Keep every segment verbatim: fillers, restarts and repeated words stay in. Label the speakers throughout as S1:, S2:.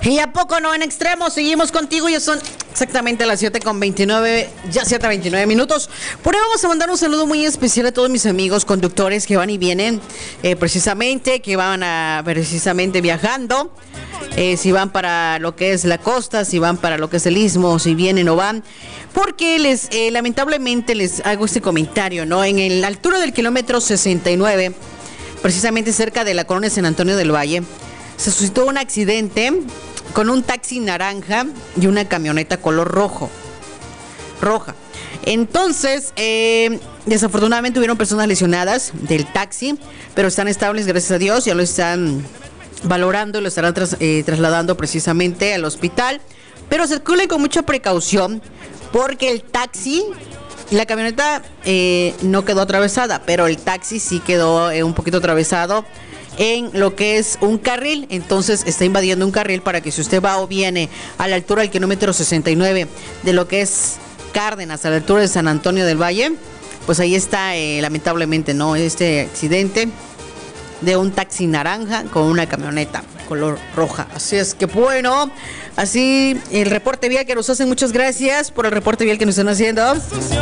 S1: Y a poco no, en extremo, seguimos contigo, ya son exactamente las siete con veintinueve, ya siete veintinueve minutos. Por ahí vamos a mandar un saludo muy especial a todos mis amigos conductores que van y vienen, eh, precisamente, que van a precisamente viajando, eh, si van para lo que es la costa, si van para lo que es el istmo, si vienen o van, porque les, eh, lamentablemente les hago este comentario, ¿no? En la altura del kilómetro sesenta y nueve, precisamente cerca de la colonia San Antonio del Valle, se suscitó un accidente con un taxi naranja y una camioneta color rojo, roja. Entonces, eh, desafortunadamente hubieron personas lesionadas del taxi, pero están estables, gracias a Dios, ya lo están valorando y lo estarán tras, eh, trasladando precisamente al hospital. Pero circulen con mucha precaución, porque el taxi y la camioneta eh, no quedó atravesada, pero el taxi sí quedó eh, un poquito atravesado en lo que es un carril. Entonces está invadiendo un carril para que si usted va o viene a la altura del kilómetro sesenta y nueve de lo que es Cárdenas, a la altura de San Antonio del Valle, pues ahí está eh, lamentablemente, ¿no?, este accidente de un taxi naranja con una camioneta color roja. Así es que bueno, así el reporte vial que nos hacen. Muchas gracias por el reporte vial que nos están haciendo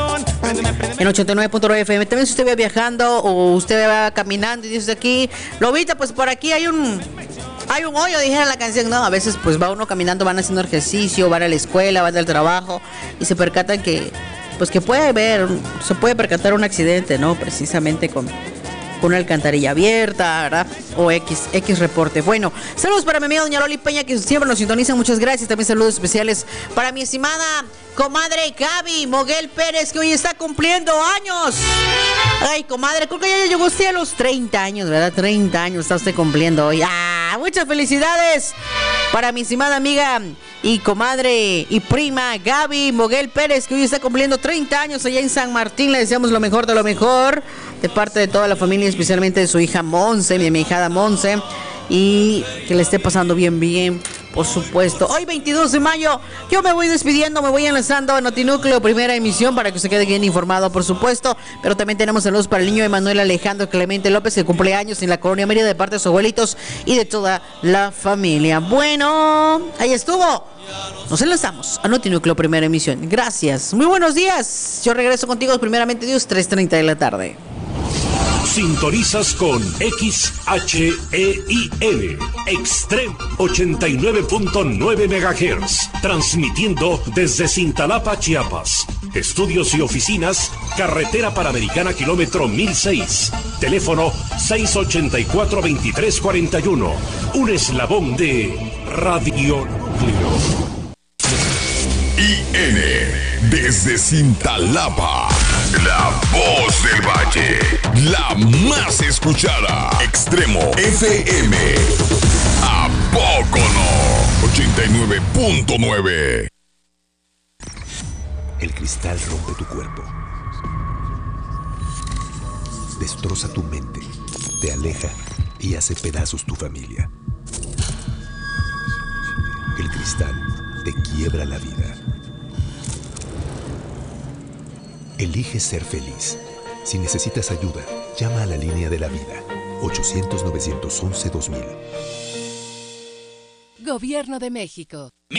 S1: en ochenta y nueve punto nueve F M. También si usted va viajando o usted va caminando y dice aquí, Lobita, pues por aquí hay un hay un hoyo, dijera la canción. No, a veces pues va uno caminando, van haciendo ejercicio, van a la escuela, van al trabajo y se percatan que pues que puede haber, se puede percatar un accidente, ¿no? Precisamente con con una alcantarilla abierta, ¿verdad? O X, X reporte. Bueno, saludos para mi amiga doña Loli Peña, que siempre nos sintoniza, muchas gracias. También saludos especiales para mi estimada comadre Gaby Moguel Pérez, que hoy está cumpliendo años. Ay, comadre, creo que ya llegó usted a los treinta años, ¿verdad? treinta años está usted cumpliendo hoy. ¡Ah! Muchas felicidades para mi estimada amiga y comadre y prima Gaby Moguel Pérez, que hoy está cumpliendo treinta años allá en San Martín. Le deseamos lo mejor de lo mejor de parte de toda la familia, especialmente de su hija Monse, mi, mi hijada Monse, y que le esté pasando bien, bien, por supuesto. Hoy veintidós de mayo, yo me voy despidiendo, me voy enlazando a Notinúcleo, primera emisión, para que usted quede bien informado, por supuesto. Pero también tenemos saludos para el niño Emanuel Alejandro Clemente López, que cumpleaños en la Colonia Mérida, de parte de sus abuelitos y de toda la familia. Bueno, ahí estuvo. Nos enlazamos a Notinúcleo, primera emisión. Gracias, muy buenos días. Yo regreso contigo primeramente Dios, tres treinta de la tarde.
S2: Sintonizas con X H E I L Extreme ochenta y nueve punto nueve megahertz, transmitiendo desde Cintalapa, Chiapas. Estudios y oficinas, carretera Panamericana, kilómetro mil seis. Teléfono seis ochenta y cuatro, veintitrés cuarenta y uno. Un eslabón de Radio Núcleo.
S3: I N desde Cintalapa, la voz del valle, la más escuchada. Extremo F M. ¿A poco no? ochenta y nueve punto nueve.
S4: El cristal rompe tu cuerpo, destroza tu mente, te aleja y hace pedazos tu familia. El cristal te quiebra la vida. Elige ser feliz. Si necesitas ayuda, llama a la línea de la vida, ochocientos, novecientos once, dos mil.
S5: Gobierno de México.